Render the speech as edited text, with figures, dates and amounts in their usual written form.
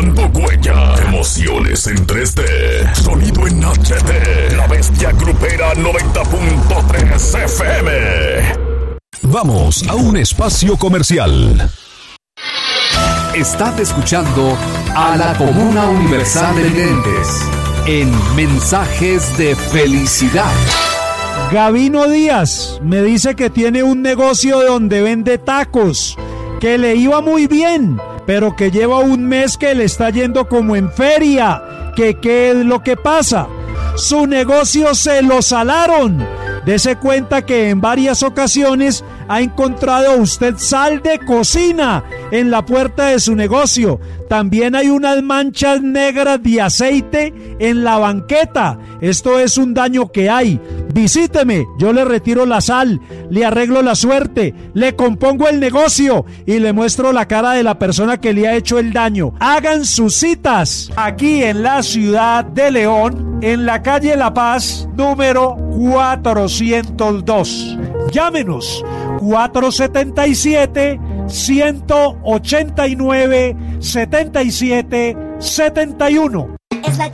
dejando huella. Emociones en 3D. Sonido en HD. La Bestia Grupera 90.3 FM. Vamos a un espacio comercial. Estás escuchando a la Comuna Universal de Videntes en Mensajes de Felicidad. Gabino Díaz me dice que tiene un negocio donde vende tacos, que le iba muy bien, pero que lleva un mes que le está yendo como en feria. ¿Qué es lo que pasa? Su negocio se lo salaron. Dese cuenta que en varias ocasiones ha encontrado usted sal de cocina en la puerta de su negocio. También hay unas manchas negras de aceite en la banqueta. Esto es un daño que hay. Visíteme, yo le retiro la sal, le arreglo la suerte, le compongo el negocio y le muestro la cara de la persona que le ha hecho el daño. Hagan sus citas aquí en la ciudad de León, en la calle La Paz, número 402. Llámenos 477-189-7771. Es la